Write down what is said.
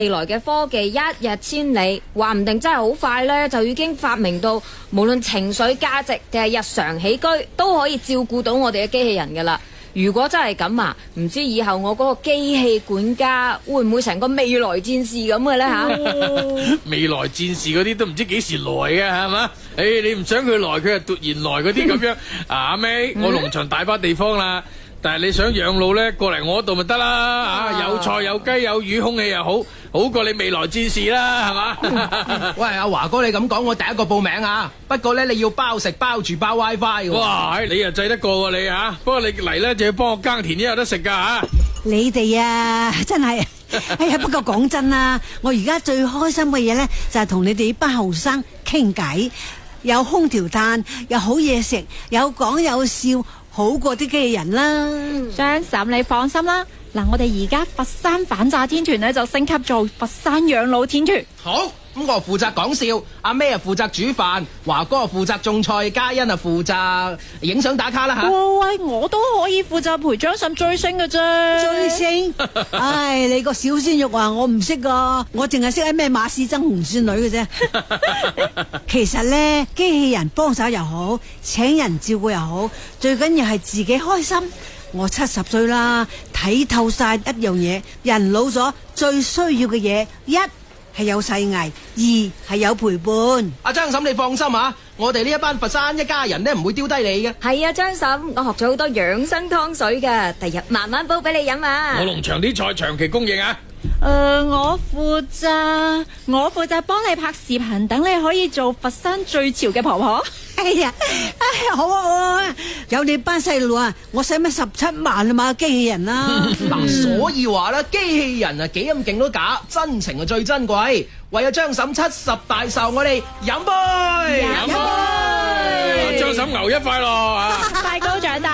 未來嘅科技一日千里，話唔定真係好快呢，就已經發明到無論情緒價值定係日常起居都可以照顧到我哋嘅機器人噶啦。如果真係咁啊，唔知以後我嗰個機器管家會唔會成個未來戰士咁嘅呢？吓？ 未來戰士嗰啲都唔知幾時來嘅係嘛？你唔想佢來，佢就突然來嗰啲咁樣。阿妹，我農場大把地方啦，但係你想養老呢，過嚟我度咪得啦。有菜有雞有魚，空氣又好，好過你未來戰士啦，係嘛？ 喂，阿華哥你咁講，我第一個報名啊。不過咧，你要包食包住包 WiFi 嘅。 哇，你又制得過喎你啊！不過你嚟咧就要幫我耕田，先有得食噶吓。 你哋啊，真係，哎呀！不過講真啦，我而家最開心嘅嘢咧，就係同你哋班後生傾偈，有空調嘆，有好嘢食，有講有笑，好過啲機器人啦。 張嬸你放心啦，嗱，我哋而家佛山反詐天團咧就升級做佛山養老天團。 好，咁我負責講笑，阿咩負責煮飯，華哥負責種菜，嘉欣負責影相打卡啦吓。 喂，我都可以負責陪張嬸追星嘅啫。 追星？唉，你個小鮮肉啊，我唔識噶，我淨係識喺咩馬氏爭紅線女嘅啫。其實咧，機器人幫手又好，請人照顧又好，最緊要係自己開心。我70歲啦，睇透晒一樣嘢，人老咗最需要嘅嘢，一係有細藝，二係有陪伴。 阿張嬸你放心啊，我哋呢一班佛山一家人咧唔會丟低你嘅。 係啊，張嬸，我學咗好多養生湯水噶，第日慢慢煲俾你飲啊。 我農場啲菜長期供應啊。 我負責幫你拍視頻，等你可以做佛山最潮嘅婆婆。 哎呀，好啊好啊，有你班細路啊，我使乜17萬啊嘛機器人啊。 嗱，所以話啦，機器人啊幾咁勁都假，真情啊最珍貴。為咗張嬸70大壽，我哋飲杯！ 飲杯！張嬸牛一塊咯啊！ 快高長大！